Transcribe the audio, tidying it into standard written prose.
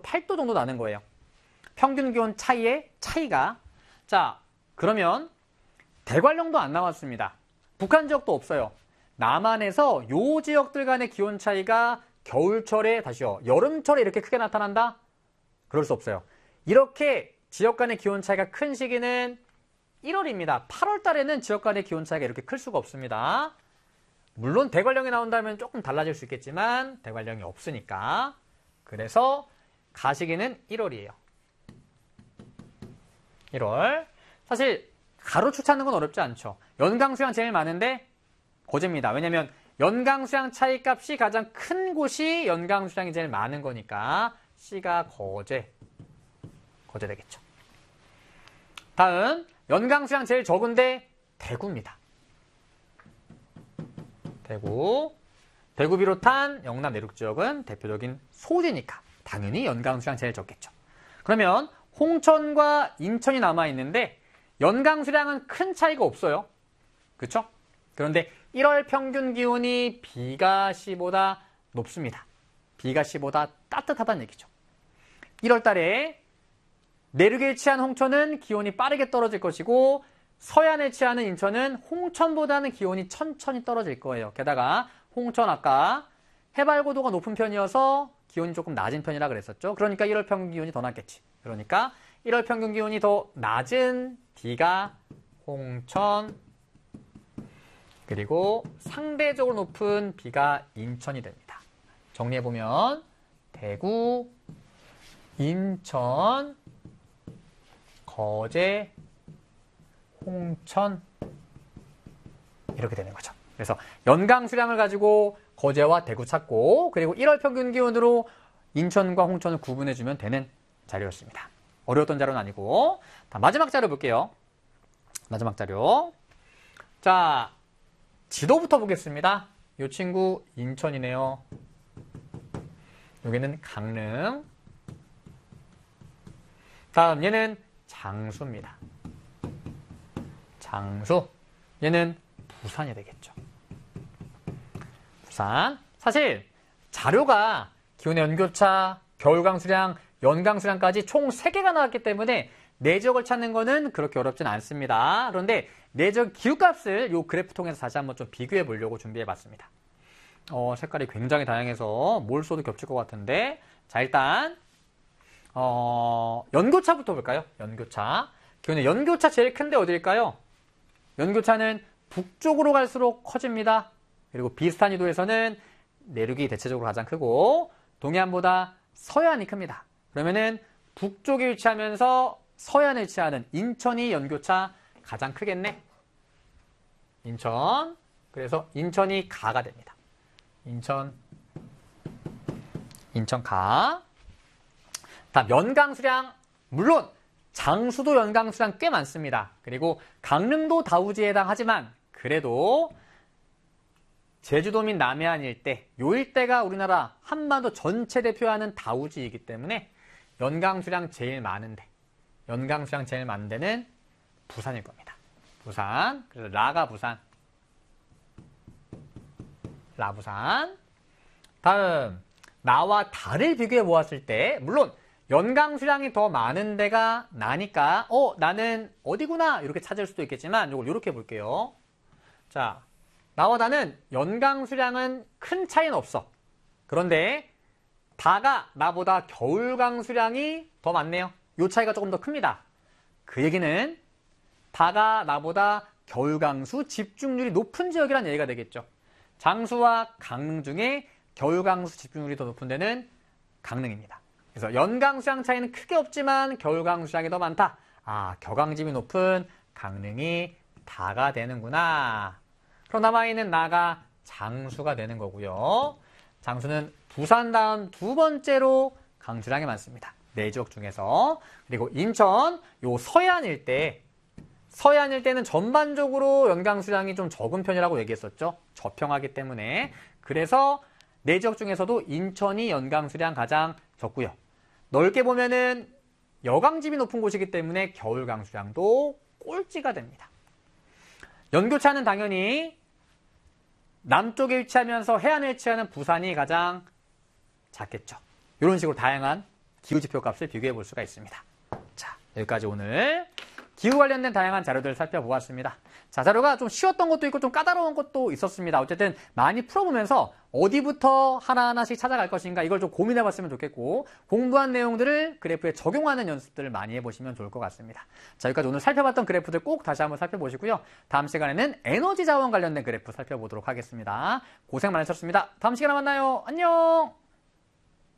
8도 정도 나는 거예요. 평균 기온 차이가. 자, 그러면 대관령도 안 나왔습니다. 북한 지역도 없어요. 남한에서 요 지역들 간의 기온 차이가 겨울철에, 다시요, 여름철에 이렇게 크게 나타난다? 그럴 수 없어요. 이렇게 지역 간의 기온 차이가 큰 시기는 1월입니다. 8월 달에는 지역 간의 기온 차이가 이렇게 클 수가 없습니다. 물론 대관령이 나온다면 조금 달라질 수 있겠지만 대관령이 없으니까. 그래서 가시기는 1월이에요. 1월. 사실 가로축 찾는 건 어렵지 않죠. 연강수량 제일 많은데 거제입니다. 왜냐면 연강수량 차이값이 가장 큰 곳이 연강수량이 제일 많은 거니까 C가 거제 되겠죠. 다음 연강수량 제일 적은데 대구입니다. 대구 비롯한 영남 내륙 지역은 대표적인 소지니까 당연히 연강수량 제일 적겠죠. 그러면 홍천과 인천이 남아있는데 연강수량은 큰 차이가 없어요. 그렇죠? 그런데 1월 평균 기온이 비가 C보다 높습니다. 비가 C보다 따뜻하다는 얘기죠. 1월 달에 내륙에 위치한 홍천은 기온이 빠르게 떨어질 것이고 서해안에 위치하는 인천은 홍천보다는 기온이 천천히 떨어질 거예요. 게다가 홍천 아까 해발 고도가 높은 편이어서 기온이 조금 낮은 편이라 그랬었죠. 그러니까 1월 평균 기온이 더 낮겠지. 그러니까 1월 평균 기온이 더 낮은 D가 홍천, 그리고 상대적으로 높은 B가 인천이 됩니다. 정리해보면 대구, 인천, 거제, 홍천 이렇게 되는 거죠. 그래서 연강 수량을 가지고 거제와 대구 찾고 그리고 1월 평균 기온으로 인천과 홍천을 구분해주면 되는 자료였습니다. 어려웠던 자료는 아니고. 마지막 자료 볼게요. 마지막 자료. 자, 지도부터 보겠습니다. 이 친구 인천이네요. 여기는 강릉. 다음 얘는 장수입니다. 장수. 얘는 부산이 되겠죠. 부산. 사실 자료가 기온의 연교차, 겨울강수량, 연강수량까지 총 3개가 나왔기 때문에 내지역을 찾는 거는 그렇게 어렵진 않습니다. 그런데 내지역 기후값을 이 그래프 통해서 다시 한번 좀 비교해 보려고 준비해 봤습니다. 색깔이 굉장히 다양해서 뭘 써도 겹칠 것 같은데, 자, 일단 연교차부터 볼까요? 연교차. 기온의 연교차 제일 큰데 어디일까요? 연교차는 북쪽으로 갈수록 커집니다. 그리고 비슷한緯도에서는 내륙이 대체적으로 가장 크고 동해안보다 서해안이 큽니다. 그러면은 북쪽에 위치하면서 서해안에 위치하는 인천이 연교차 가장 크겠네. 인천. 그래서 인천이 가가 됩니다. 인천 가. 다음 연강수량. 물론 장수도 연강수량 꽤 많습니다. 그리고 강릉도 다우지에 해당하지만 그래도 제주도 및 남해안 일대, 요 일대가 우리나라 한반도 전체 대표하는 다우지이기 때문에 연강수량 제일 많은 데는 부산일 겁니다. 부산. 그래서 라가 부산. 라부산. 다음, 나와 달을 비교해 보았을 때, 물론 연강수량이 더 많은 데가 나니까 나는 어디구나 이렇게 찾을 수도 있겠지만 이걸 이렇게 볼게요. 자, 나와 나는 연강수량은 큰 차이는 없어. 그런데 다가 나보다 겨울강수량이 더 많네요. 이 차이가 조금 더 큽니다. 그 얘기는 다가 나보다 겨울강수 집중률이 높은 지역이라는 얘기가 되겠죠. 장수와 강릉 중에 겨울강수 집중률이 더 높은 데는 강릉입니다. 그래서 연강수량 차이는 크게 없지만 겨울강수량이 더 많다. 아, 겨강집이 높은 강릉이 다가 되는구나. 그럼 남아있는 나가 장수가 되는 거고요. 장수는 부산 다음 두 번째로 강수량이 많습니다. 네 지역 중에서. 그리고 인천, 요 서해안 일대는 전반적으로 연강수량이 좀 적은 편이라고 얘기했었죠. 저평하기 때문에. 그래서 네 지역 중에서도 인천이 연강수량 가장 적고요. 넓게 보면은 여강집이 높은 곳이기 때문에 겨울강수량도 꼴찌가 됩니다. 연교차는 당연히 남쪽에 위치하면서 해안에 위치하는 부산이 가장 작겠죠. 이런 식으로 다양한 기후지표 값을 비교해 볼 수가 있습니다. 자, 여기까지 오늘 기후 관련된 다양한 자료들을 살펴보았습니다. 자, 자료가 좀 쉬웠던 것도 있고 좀 까다로운 것도 있었습니다. 어쨌든 많이 풀어보면서 어디부터 하나하나씩 찾아갈 것인가 이걸 좀 고민해봤으면 좋겠고 공부한 내용들을 그래프에 적용하는 연습들을 많이 해보시면 좋을 것 같습니다. 자, 여기까지 오늘 살펴봤던 그래프들 꼭 다시 한번 살펴보시고요. 다음 시간에는 에너지 자원 관련된 그래프 살펴보도록 하겠습니다. 고생 많으셨습니다. 다음 시간에 만나요. 안녕!